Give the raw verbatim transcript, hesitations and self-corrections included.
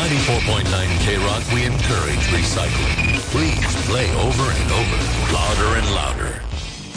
ninety-four point nine K-Rock, we encourage recycling. Please play over and over, louder and louder.